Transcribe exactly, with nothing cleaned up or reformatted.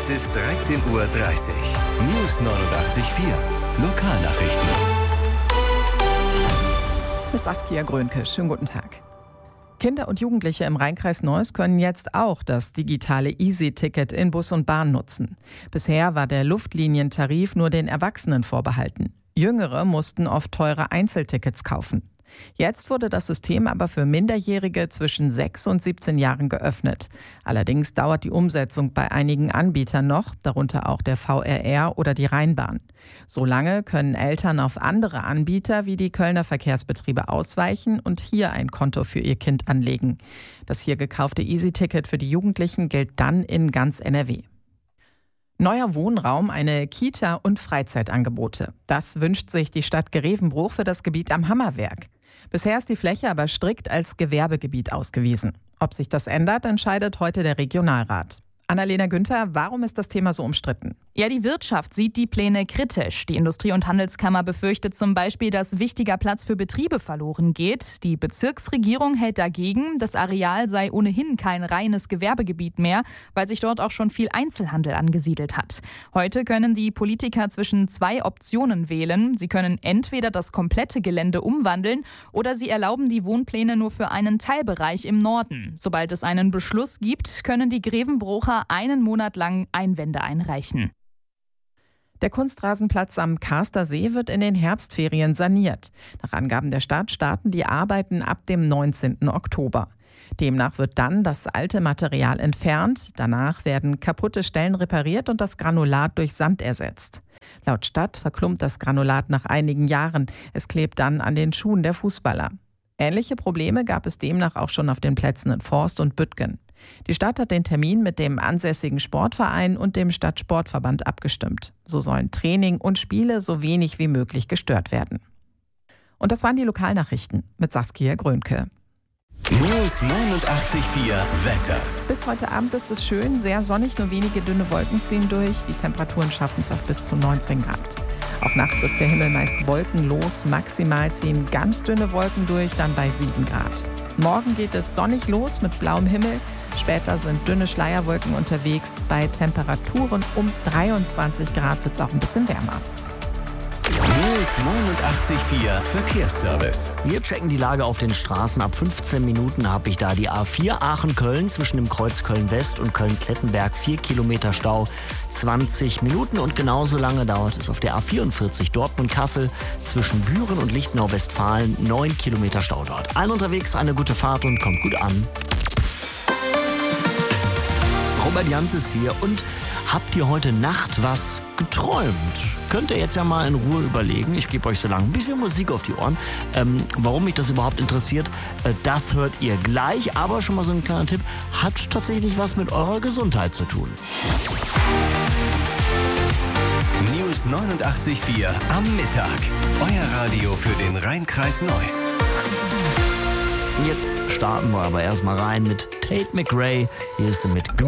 Es ist dreizehn Uhr dreißig. News neunundachtzig Komma vier. Lokalnachrichten. Mit Saskia Grönke. Schönen guten Tag. Kinder und Jugendliche im Rheinkreis Neuss können jetzt auch das digitale Easy-Ticket in Bus und Bahn nutzen. Bisher war der Luftlinientarif nur den Erwachsenen vorbehalten. Jüngere mussten oft teure Einzeltickets kaufen. Jetzt wurde das System aber für Minderjährige zwischen sechs und siebzehn Jahren geöffnet. Allerdings dauert die Umsetzung bei einigen Anbietern noch, darunter auch der V R R oder die Rheinbahn. Solange können Eltern auf andere Anbieter wie die Kölner Verkehrsbetriebe ausweichen und hier ein Konto für ihr Kind anlegen. Das hier gekaufte Easy-Ticket für die Jugendlichen gilt dann in ganz N R W. Neuer Wohnraum, eine Kita und Freizeitangebote. Das wünscht sich die Stadt Grevenbruch für das Gebiet am Hammerwerk. Bisher ist die Fläche aber strikt als Gewerbegebiet ausgewiesen. Ob sich das ändert, entscheidet heute der Regionalrat. Annalena Günther, warum ist das Thema so umstritten? Ja, die Wirtschaft sieht die Pläne kritisch. Die Industrie- und Handelskammer befürchtet zum Beispiel, dass wichtiger Platz für Betriebe verloren geht. Die Bezirksregierung hält dagegen, das Areal sei ohnehin kein reines Gewerbegebiet mehr, weil sich dort auch schon viel Einzelhandel angesiedelt hat. Heute können die Politiker zwischen zwei Optionen wählen. Sie können entweder das komplette Gelände umwandeln oder sie erlauben die Wohnpläne nur für einen Teilbereich im Norden. Sobald es einen Beschluss gibt, können die Grevenbrucher einen Monat lang Einwände einreichen. Der Kunstrasenplatz am Karster See wird in den Herbstferien saniert. Nach Angaben der Stadt starten die Arbeiten ab dem neunzehnten Oktober. Demnach wird dann das alte Material entfernt. Danach werden kaputte Stellen repariert und das Granulat durch Sand ersetzt. Laut Stadt verklumpt das Granulat nach einigen Jahren. Es klebt dann an den Schuhen der Fußballer. Ähnliche Probleme gab es demnach auch schon auf den Plätzen in Forst und Büttgen. Die Stadt hat den Termin mit dem ansässigen Sportverein und dem Stadtsportverband abgestimmt. So sollen Training und Spiele so wenig wie möglich gestört werden. Und das waren die Lokalnachrichten mit Saskia Grönke. News neunundachtzig Komma vier Wetter. Bis heute Abend ist es schön, sehr sonnig, nur wenige dünne Wolken ziehen durch. Die Temperaturen schaffen es auf bis zu neunzehn Grad. Auch nachts ist der Himmel meist wolkenlos. Maximal ziehen ganz dünne Wolken durch, dann bei sieben Grad. Morgen geht es sonnig los mit blauem Himmel. Später sind dünne Schleierwolken unterwegs. Bei Temperaturen um dreiundzwanzig Grad wird es auch ein bisschen wärmer. News neunundachtzig Komma vier Verkehrsservice. Wir checken die Lage auf den Straßen. Ab fünfzehn Minuten habe ich da die A vier Aachen-Köln zwischen dem Kreuz Köln-West und Köln-Klettenberg. vier Kilometer Stau, zwanzig Minuten. Und genauso lange dauert es auf der A vierundvierzig Dortmund-Kassel zwischen Büren und Lichtenau-Westfalen. neun Kilometer Stau dort. Allen unterwegs eine gute Fahrt und kommt gut an. Robert Jans ist hier und habt ihr heute Nacht was geträumt? Könnt ihr jetzt ja mal in Ruhe überlegen. Ich gebe euch so lange ein bisschen Musik auf die Ohren. Ähm, warum mich das überhaupt interessiert, äh, das hört ihr gleich. Aber schon mal so ein kleiner Tipp, hat tatsächlich was mit eurer Gesundheit zu tun. News neunundachtzig Komma vier am Mittag. Euer Radio für den Rheinkreis Neuss. Jetzt starten wir aber erstmal rein mit Tate McRae. Hier ist sie mit